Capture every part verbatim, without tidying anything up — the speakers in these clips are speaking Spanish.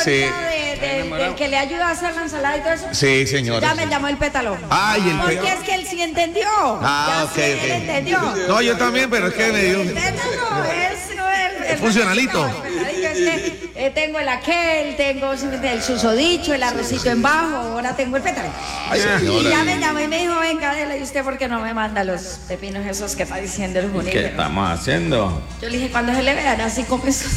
sí. de, de, del que le ayuda a hacer la ensalada y todo eso. Sí, señora. Ya me llamó el pétalo. Ay, el Porque pétalo. es que él sí entendió. Ah, ya ok, sí, ok. él entendió. No, yo también, pero es que me dio. El pétalo es... no, el- el- Es funcionalito. el peladillo es que, eh, tengo el aquel, tengo el susodicho, el arrocito en bajo, ahora tengo el pétalo. Ay, Y señora. ya me llamó y me dijo, venga, dele, ¿y usted por qué no me manda los pepinos esos que está diciendo el Junín? ¿Qué estamos haciendo? Yo le dije, cuando se le vean así como esos...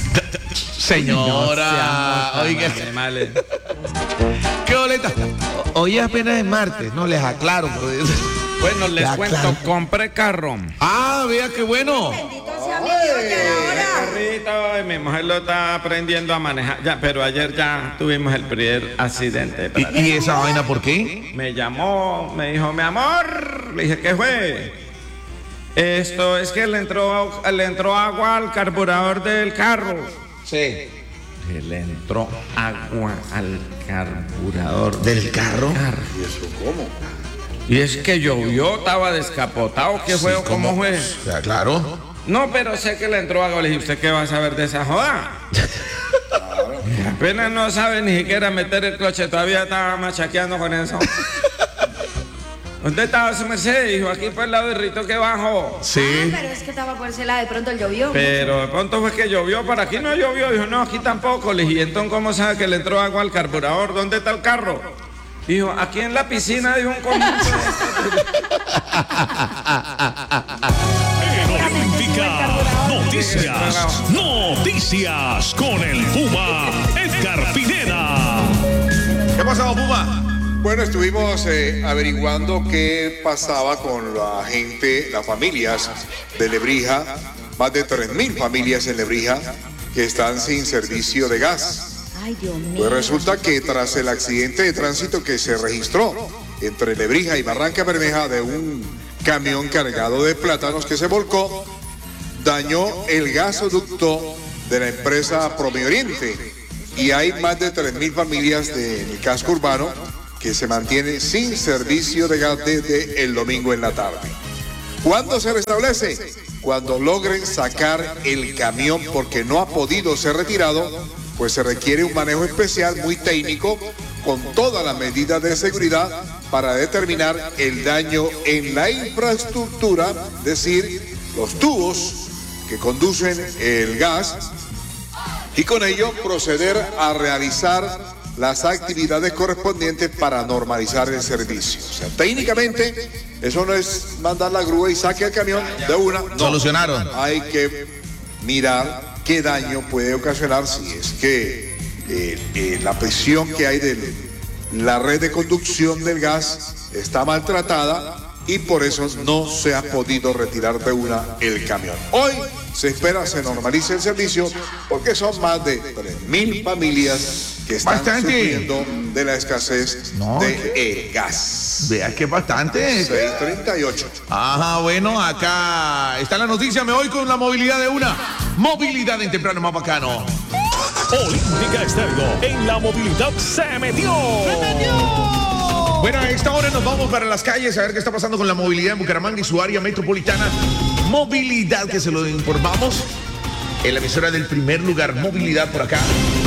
Señora, oiga, Animales. qué boleta. Hoy apenas es martes, no les aclaro. pero- Bueno, les Ya, cuento, claro. compré carro. Ah, vea qué bueno. Bendito sea mi Dios, ya era hora. Carrito, y mi mujer lo está aprendiendo a manejar. Ya, pero ayer ya tuvimos el primer accidente. ¿Y, y esa vaina por qué? Me llamó, me dijo, mi amor. Le dije, ¿qué fue? Esto es que le entró, le entró agua al carburador del carro. Sí. Que le entró agua al carburador ¿Del carro? ¿Y eso cómo? Y es que llovió, estaba descapotado. ¿Qué fue o cómo fue? O sea, claro. No, pero sé que le entró agua. Le dije, ¿usted qué va a saber de esa joda? Apenas no sabe ni siquiera meter el cloche, todavía estaba machaqueando con eso. ¿Dónde estaba su merced? Dijo, aquí por el lado del rito que bajo. Ah, Sí. pero es que estaba por ese lado, de pronto llovió. Pero de pronto fue que llovió, para aquí no llovió. Dijo, no, aquí tampoco. Le dije, ¿y entonces cómo sabe que le entró agua al carburador? ¿Dónde está el carro? Dijo, aquí en la piscina de un conjunto. Olímpica. Noticias. Noticias con el Puma Edgar Pineda. ¿Qué ha pasado, Puma? Bueno, estuvimos eh, averiguando qué pasaba con la gente, las familias de Lebrija, más de tres mil familias en Lebrija que están sin servicio de gas. Ay, Dios mío. Pues resulta que tras el accidente de tránsito que se registró entre Lebrija y Barranca Bermeja de un camión cargado de plátanos que se volcó, dañó el gasoducto de la empresa Promi Oriente y hay más de tres mil familias del casco urbano que se mantienen sin servicio de gas desde el domingo en la tarde. ¿Cuándo se restablece? Cuando logren sacar el camión porque no ha podido ser retirado, pues se requiere un manejo especial muy técnico con todas las medidas de seguridad para determinar el daño en la infraestructura, es decir, los tubos que conducen el gas y con ello proceder a realizar las actividades correspondientes para normalizar el servicio. O sea, técnicamente, eso no es mandar la grúa y saque el camión de una. No. Solucionaron. Hay que mirar qué daño puede ocasionar si es que eh, eh, la presión que hay de la red de conducción del gas está maltratada y por eso no se ha podido retirar de una el camión. Hoy se espera se normalice el servicio porque son más de tres mil familias que están Bastante. sufriendo de la escasez No, de eh, gas. Vea que bastante. seis treinta y ocho. Ajá, bueno, acá está la noticia. Me voy con la movilidad de una. Movilidad en temprano más bacano. Olímpica Estéreo en la movilidad se metió. Bueno, a esta hora nos vamos para las calles a ver qué está pasando con la movilidad en Bucaramanga y su área metropolitana. Movilidad, que se lo informamos en la emisora del primer lugar. Movilidad por acá.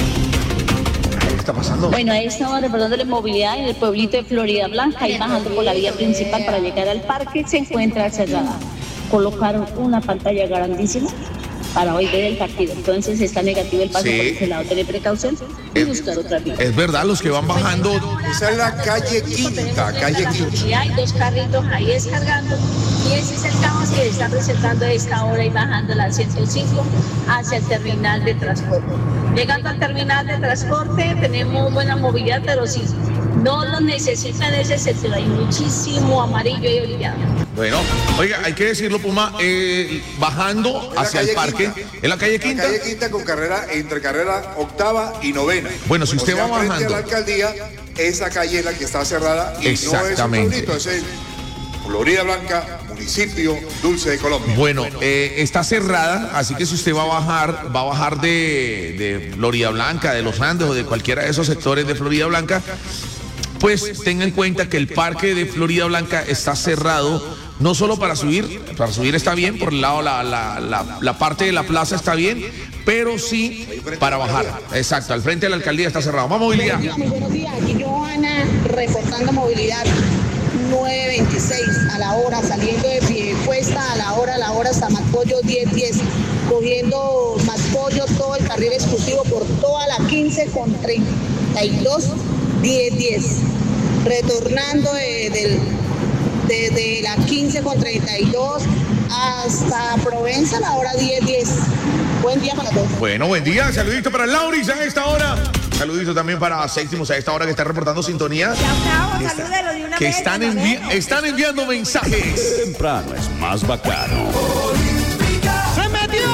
¿Qué está pasando? Bueno, ahí estamos reportándole movilidad en el pueblito de Florida Blanca y bajando por la vía principal para llegar al parque se encuentra cerrada. Colocaron una pantalla grandísima para hoy ver el partido. Entonces está negativo el paso Sí. por ese lado. Tener precaución y buscar otra vía. Es verdad, los que van bajando. Esa es la calle Quinta, calle Quinta. Y hay dos carritos ahí descargando. Y ese es el caos que está presentando a esta hora y bajando la ciento cinco hacia el terminal de transporte. Llegando al terminal de transporte tenemos buena movilidad, pero sí, no lo necesitan ese sector. Hay muchísimo amarillo y orillado. Bueno, oiga, hay que decirlo, Puma, eh, bajando En la hacia el calle parque. Quinta. En la calle La Quinta. calle Quinta con carrera, entre carrera octava y novena. Bueno, si usted O sea, va frente bajando. a la alcaldía, esa calle es la que está cerrada y Exactamente. no es un pueblito, es el Florida Blanca, municipio Dulce de Colombia. Bueno, eh, está cerrada, así que si usted va a bajar, va a bajar de, de Florida Blanca, de Los Andes o de cualquiera de esos sectores de Florida Blanca, pues tenga en cuenta que el parque de Florida Blanca está cerrado, no solo para subir, para subir está bien, por el lado la, la, la, la parte de la plaza está bien, pero sí para bajar. Exacto, al frente de la alcaldía está cerrado. Más movilidad. Buenos días, muy buenos días. Aquí Johanna reportando movilidad nueve veintiséis a la hora, saliendo de Piedecuesta a la hora, a la hora hasta Matpollo diez diez, cogiendo Matpollo todo el carril exclusivo por toda la quince con treinta y dos, diez diez, retornando de, de, de, de la quince con treinta y dos hasta Provenza a la hora diez diez. Buen día para todos. Bueno, buen día. Saludito para Lauris a esta hora. Saludito también para Séptimos a esta hora que está reportando sintonía. Ya, bravo, salúdelo de una Que vez, están, de una envi vez. están enviando mensajes. Temprano es más bacano. ¡Se metió!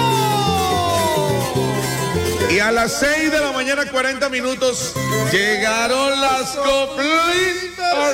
Y a las seis de la mañana, cuarenta minutos, llegaron las coplitas.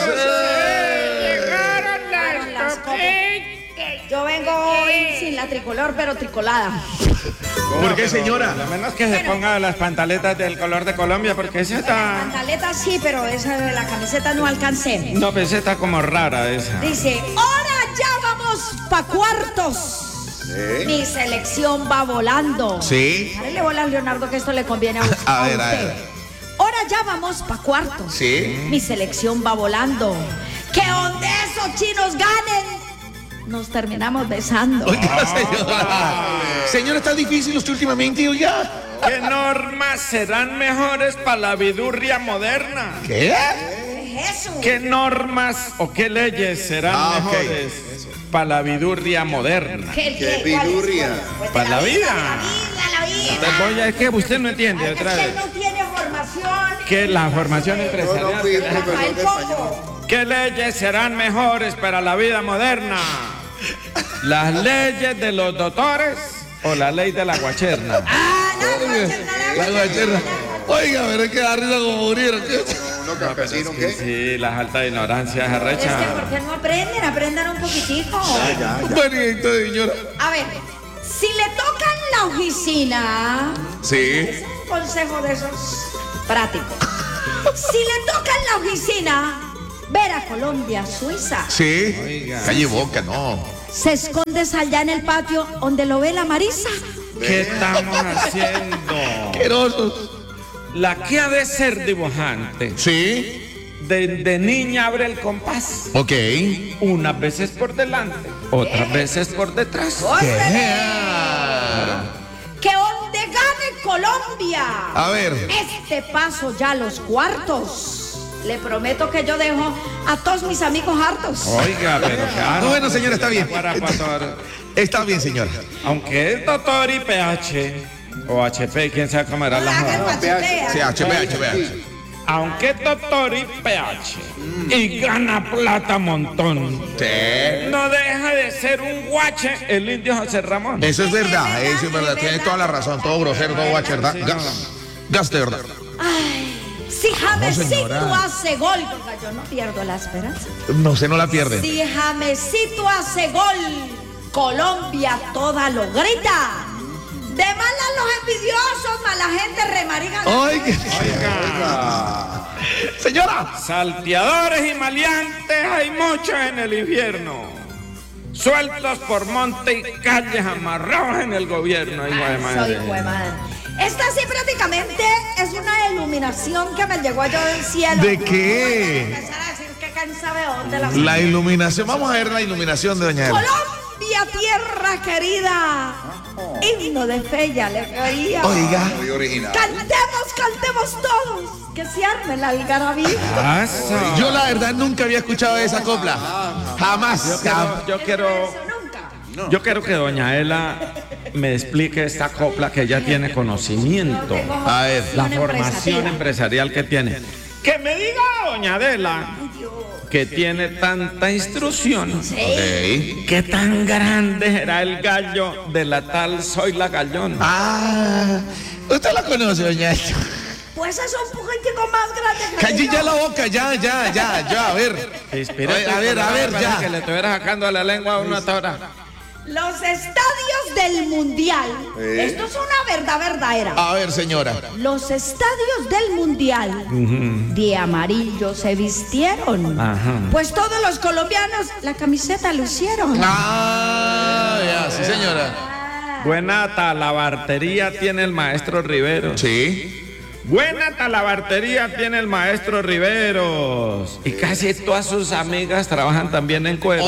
Llegaron las copitas. Yo vengo hoy sin la tricolor, pero tricolada. ¿Por qué, señora? A menos que se ponga las pantaletas del color de Colombia, porque esa La está... pantaleta sí, pero esa de la camiseta no alcancé. No, pues esa está como rara esa. Dice, ahora ya vamos pa' cuartos. ¿Eh? Mi selección va volando. Sí. Dale bola a Leonardo que esto le conviene a, usted. A ver, a ver. Ahora ya vamos pa' cuartos. Sí. Mi selección va volando. Que donde esos chinos ganen, nos terminamos besando. Oiga, señora. Señora, está difícil usted últimamente, oiga. ¿Qué normas serán mejores para la vidurria moderna? ¿Qué? ¿Qué es eso? ¿Qué normas o qué leyes serán Ah, ok. mejores para la vidurria moderna? ¿Qué, ¿Qué qué, cuál es? vidurria? Pues de Para la vida. La vida, la vida. Entonces, voy a- es que usted no entiende Ay, otra es que vez. él no tiene formación. Que la formación Yo no empresarial. fui Rafael profesor de español. Pombo. ¿Qué leyes serán mejores para la vida moderna? ¿Las leyes de los doctores o la ley de la guacherna? Ah, no, guacherna, La guacherna. guacherna. Oiga, pero es que da risa como murieron. Uno campesino, ¿qué? Sí, las altas ignorancias Es que arrechas. ¿por qué no aprenden? Aprendan un poquitico. Bueno, y entonces, señora. A ver, si le tocan la oficina, Sí. es un consejo de esos prácticos. Si le tocan la oficina, ver a Colombia, Suiza, Sí. Oiga. Calle Boca, no. se escondes allá en el patio donde lo ve la Marisa. ¿Qué estamos haciendo? Asquerosos. La que ha de ser dibujante, Sí. de niña abre el compás. Ok. Unas veces por delante, otras veces por detrás. Que donde gane Colombia, A ver. este paso ya a los cuartos. Le prometo que yo dejo a todos mis amigos hartos. Oiga, pero claro. Bueno, señora, está bien. Para cuando- Está bien, señora. aunque es doctor y P H o H P, quién sabe cómo era No la la hagan joda. machutea. Sí, H B, H B, H B. Aunque es doctor y P H y gana plata montón, Sí. no deja de ser un guache el indio José Ramón. Eso es verdad, eso es verdad. Tiene toda la razón. Todo grosero, todo guache, ¿verdad? Gas. Gas de verdad. Si Jamesito señora. hace gol, porque yo no pierdo la esperanza. No, usted no la pierde. Si Jamesito hace gol, Colombia toda lo grita. De malas los envidiosos, mala gente remariga. Oiga. Señora. Salteadores y maleantes hay muchos en el infierno. Sueltos por monte y calles, amarrados en el gobierno. Hijo de Soy madre. huevada. Esta sí prácticamente es una iluminación que me llegó yo del cielo. ¿De qué? No voy a empezar a decir que quién sabe dónde la La iluminación. Vamos a ver la iluminación de doña Ela. Colombia, tierra querida. Himno de fe y alegría. Oiga. Muy original. Cantemos, cantemos todos. Que se arme la algarabía. Pasa. Yo la verdad nunca había escuchado esa copla. Jamás. Yo quiero, yo quiero, Eso nunca. yo quiero que doña Ela me explique esta copla que ella tiene conocimiento. A ver. La Una formación empresaria. empresarial que tiene. Que me diga doña Adela que tiene tanta instrucción. Ok. ¿Qué tan grande era el gallo de la tal Soy la Gallona? Ah. Usted la conoce, doña Ela. Pues es un poquitico más grande que Calle yo. ya la boca, ya, ya, ya, ya, a ver. Espérate, A ver, a ver, parece ya. que le estuviera sacando la lengua a una tora. Los estadios del mundial. ¿Eh? Esto es una verdad verdadera. A ver, señora. Los estadios del mundial de amarillo se vistieron. Ajá. Pues todos los colombianos la camiseta lucieron. Ah, ya, sí, señora. Buena talabartería tiene el maestro Riveros. Sí. Buena talabartería tiene el maestro Riveros. Y casi todas sus amigas trabajan también en cuero.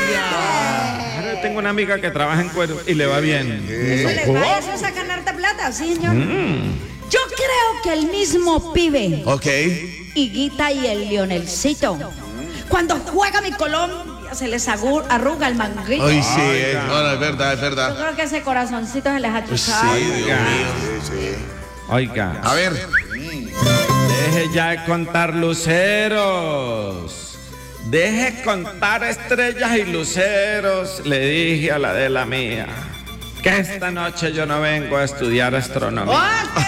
Oiga. Tengo una amiga que trabaja en cuero y le va bien. Eso le va, eso es a ganar plata, sí, señor. Mm. Yo creo que el mismo pibe. Ok. Higuita y el Lionelcito. Cuando juega mi Colombia se les arruga el manguito. Ay, sí, es, bueno, es verdad, es verdad. Yo creo que ese corazoncito se les ha chuzado. Sí, Dios mío. Sí, sí. Oiga. A ver. Deje ya de contar luceros. Deje contar estrellas y luceros. Le dije a la de la mía que esta noche yo no vengo a estudiar astronomía.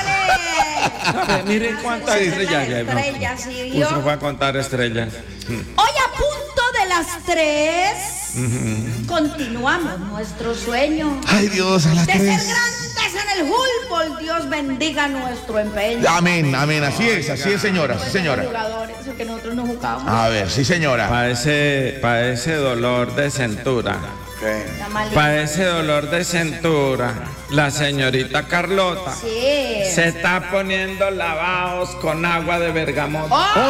Ver, miren cuántas sí, estrellas ya estrellas, sí, Dios. Usted fue a contar estrellas. Hoy a punto de las tres uh-huh. continuamos nuestro sueño. Ay, Dios, a las de tres. ser grandes en el fútbol. Dios bendiga nuestro empeño. Amén, amén, así es, así es, señora, sí, señora. Jugadores, eso que nosotros no jugamos. A ver, sí, señora. Para ese, para ese dolor de cintura. Para ese dolor de cintura, la señorita Carlota sí. se está poniendo lavados con agua de bergamota. ¡Oh!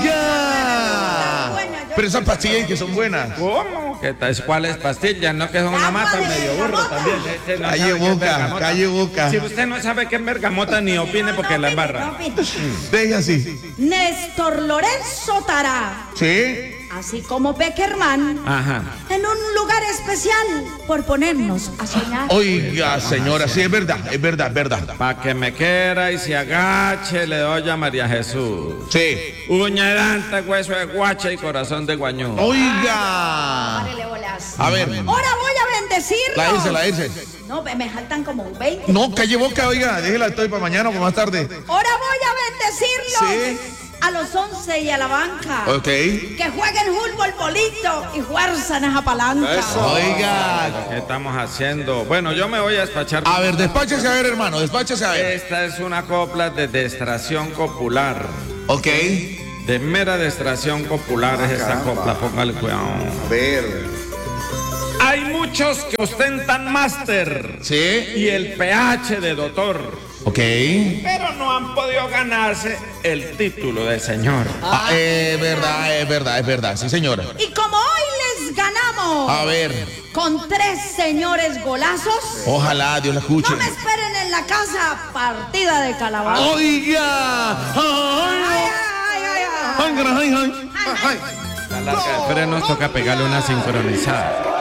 ¡Oiga! Pero esas pastillas que son buenas. ¿Cómo? ¿Qué tal? ¿Cuáles pastillas? No, que son una mata medio burro también. Este no calle boca, calle boca. Si usted no sabe qué es bergamota, ni opine porque no, la opine, embarra. No opine. Deje así. Néstor Lorenzo Tará. Sí. Así como Beckerman. Ajá. En un lugar especial por ponernos a soñar. Oiga, señora, sí, es verdad, es verdad, es verdad. Para que me quiera y se agache, le doy a María Jesús. Sí. Uña de dante, hueso de guacha y corazón de guañú. Oiga. Párele bolas. A ver. Ahora voy a bendecirlo. La irse, la irse. No, me faltan como un veinte. No, calle boca, oiga, déjela, estoy para mañana o para más tarde. Ahora voy a bendecirlo. Sí. A los once y a la banca. Ok. Que jueguen fútbol bolito y fuerza en esa palanca. Eso. Oiga. ¿Qué estamos haciendo? Bueno, yo me voy a despachar. A ver, despáchese a ver, hermano, despáchese a ver. Esta es una copla de destración popular. Ok. De mera destración popular Ah, es esta caramba. copla, póngale cuidado. A ver. Hay muchos que ostentan máster Sí. y el P H de doctor. Ok. Pero no han podido ganarse el título de señor. Ah, es verdad, es verdad, es verdad, sí, señora. Y como hoy les ganamos. A ver. Con tres señores golazos. Ojalá Dios la escuche. No me esperen en la casa partida de calabaza. Oiga. Ay, Ay, ay, ay, ay. ay, ay, ay. Ay. La larga de frenos toca pegarle una sincronizada.